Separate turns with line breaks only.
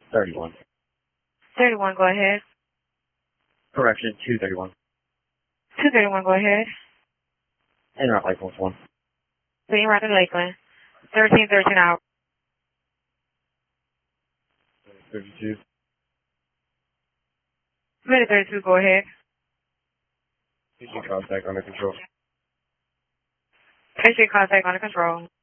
31.
31, go ahead.
Correction, 231.
231, go ahead.
En route license 1.
Being right to Lakeland. 1313 hours.
32.
Minute 32, go ahead.
Station contact under control.
Station contact under control.